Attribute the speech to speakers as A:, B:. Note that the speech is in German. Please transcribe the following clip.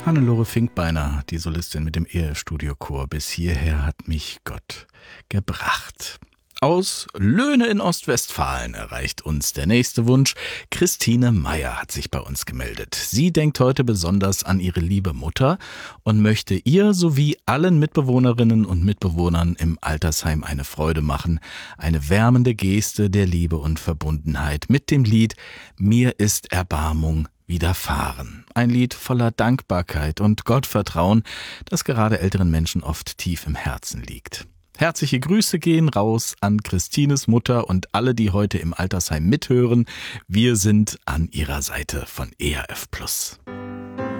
A: Hannelore Finkbeiner, die Solistin mit dem Ehestudio-Chor. Bis hierher hat mich Gott gebracht. Aus Löhne in Ostwestfalen erreicht uns der nächste Wunsch. Christine Meyer hat sich bei uns gemeldet. Sie denkt heute besonders an ihre liebe Mutter und möchte ihr sowie allen Mitbewohnerinnen und Mitbewohnern im Altersheim eine Freude machen. Eine wärmende Geste der Liebe und Verbundenheit mit dem Lied »Mir ist Erbarmung widerfahren«. Ein Lied voller Dankbarkeit und Gottvertrauen, das gerade älteren Menschen oft tief im Herzen liegt. Herzliche Grüße gehen raus an Christines Mutter und alle, die heute im Altersheim mithören. Wir sind an ihrer Seite von ERF Plus.